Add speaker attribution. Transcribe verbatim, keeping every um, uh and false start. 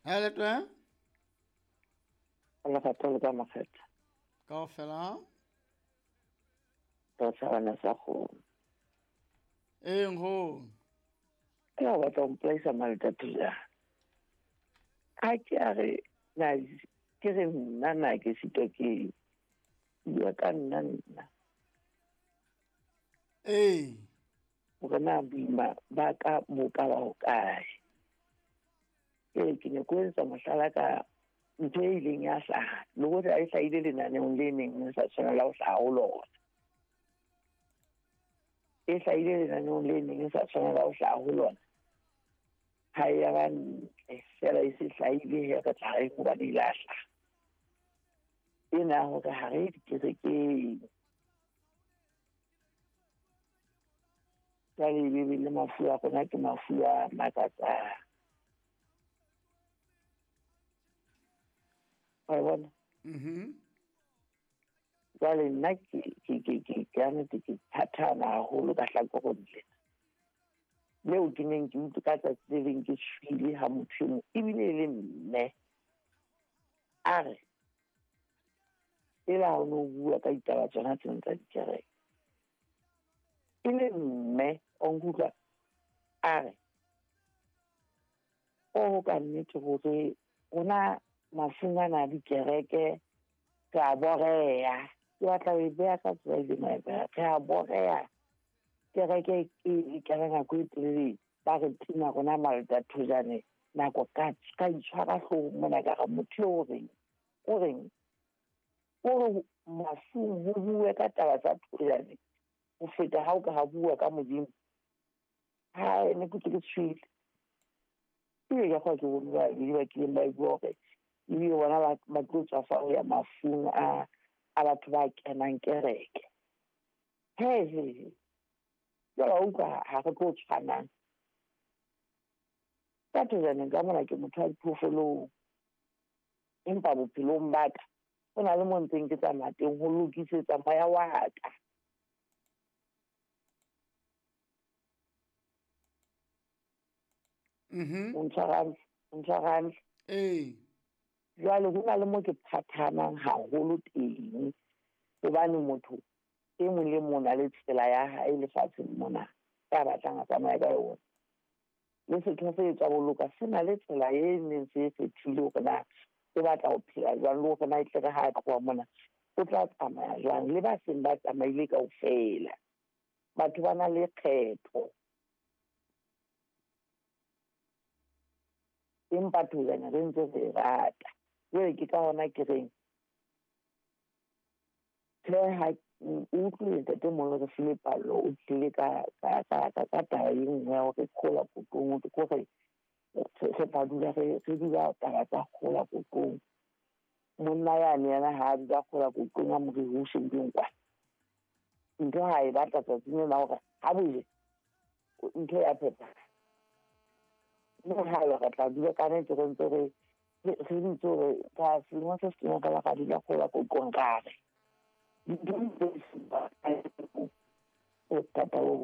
Speaker 1: Ha le twe
Speaker 2: le gato le ka makgetha
Speaker 1: kaofela
Speaker 2: ka tsana sa go
Speaker 1: e ngo
Speaker 2: ke ba batla go mpolaisa maleta tula a ke a re na ke re nna na ke sitwa ke bua ka nna nna
Speaker 1: ee
Speaker 2: gore na boima ba ka mo ka ba o kae e ke ne ko etsa mohlala ka ntho e ileng ya hlaha le gore a e hlahile lenaneong le neng le sa tshwana la ho hlaha ho lona e hlahile lenaneong le neng le sa tshwana la ho hlaha ho lona ha ya ba ntle fela e se hlahile he ka tla e go ba di lahla ena hore ha re dikerekeng ka le be le mafu a gona ke mafu a makatsang wa bona
Speaker 1: mhm
Speaker 2: jale nna ke ke ke ke ka nnete ke thathana haholo ka hlakorong lena leo ke neng ke utlwa ka tsatsi le leng ke shwele ha motho mo ebile le mme a re e la ho no bua ka ditaba tsona tse ntse di kereke e le mme o nkutlwa a re o ka nnete hore ona mafungana di kereke ka boreya ke batla ho beha ka tsela e maeba ka boreya kereke e ka nna go itlele ba re tina rona maleta thujane nako ka ka itshwara hlogo mona ka ga motho o reng o reng o mafung ho bua ka taba tsa thujane ho feta ha o ka ha bua ka modimo ha ene go ke tshwile e ya go ke bua le ba ke ba bua ke le bona ba ba tlotsa fa ya mafung a a batho ba kenang kereke he he ya uka ha re go tshwana ka thujane ka mona ke motho a phofolo empa bophelong ba ka o na le mo ntseng ke tsamaya teng ho lokisetsa maya wa ka
Speaker 1: mhm
Speaker 2: untshwarang untshwarang
Speaker 1: ee
Speaker 2: jwale ho na le mo ke phathamang haholo teng hobane motho e mong le mong a le tsela ya hae lefatsheng mona ka batlang a tsamaya ka yona le setho se etsa boloka se na le tsela e neng se fethile hore na e batla ho phela jwang le hore na e tle ha tloha mona o tla tsamaya jwang le ba seng ba tsamaile kaofela batho ba na le kgetho empa thujana re ntse re rata jwale ke ka hona ke reng le ha utlwe ntate molo re Philipa lo o tlile ka ka ka ka ka taba e nngwe ya hore khola kotong o tlo re se pa dula re re dula taba tsa khola kotong monna ya ne yana ha dula khola kotong a mo re ho shebeng kwa ntho ha e batla tsa tsene la hore ha bole ntho ya pheta mo ha la ka tla dula ka ne tse ntse re re ntse re ka se mo se se ka la ka dula khola kotong ka re. You don't